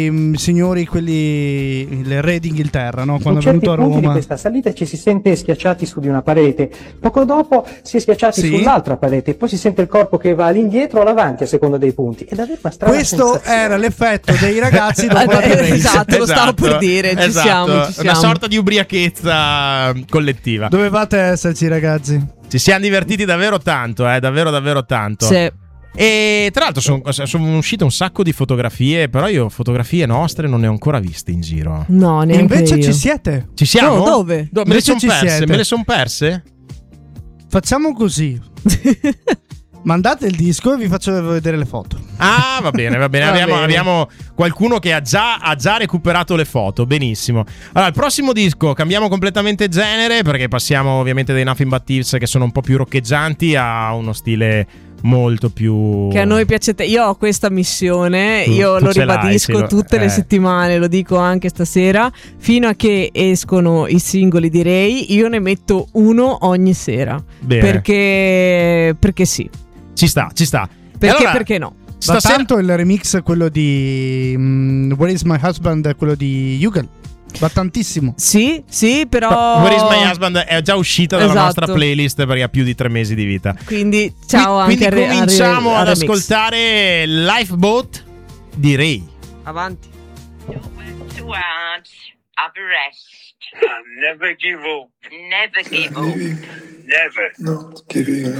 signori, quelli, il re d'Inghilterra, no? Quando è certi venuto a punti di Roma. questa salita ci si sente schiacciati su di una parete, poco dopo si è schiacciati Sì. sull'altra parete, poi si sente il corpo che va all'indietro o all'avanti a seconda dei punti. È davvero una strana Questo sensazione. era l'effetto dei ragazzi dopo la race. Esatto, lo stavo per dire, ci siamo. Una sorta di ubriachezza collettiva. Dovevate esserci, ragazzi. Ci siamo divertiti davvero tanto, davvero davvero tanto. Sì. E tra l'altro sono uscite un sacco di fotografie, però io fotografie nostre non ne ho ancora viste in giro. No, neanche Invece io. ci siete. Ci siamo? No, dove? Me le Invece sono ci perse? siete. Me le sono perse? Facciamo così. Mandate il disco e vi faccio vedere le foto. Ah, va bene, va bene. Va bene. Abbiamo qualcuno che ha già recuperato le foto. Benissimo. Allora, il prossimo disco cambiamo completamente genere, perché passiamo ovviamente dai Nothing But Thieves, che sono un po' più roccheggianti, a uno stile molto più Che a noi piace io ho questa missione, io tu lo ce l'hai, ribadisco sì, tutte le settimane, lo dico anche stasera, fino a che escono i singoli di Ray, io ne metto uno ogni sera. Bene. Perché sì. Ci sta. Perché, Allora, perché no? Ma stasera tanto il remix, quello di Where Is My Husband, quello di Hugel, va tantissimo. Sì, però Where Is My Husband è già uscita dalla Esatto. nostra playlist perché ha più di 3 mesi di vita. Quindi ciao Quindi anche cominciamo al ad remix. ascoltare Lifeboat di Ray. Avanti. Towards Everest. Never give up. Never give up. Never. Not giving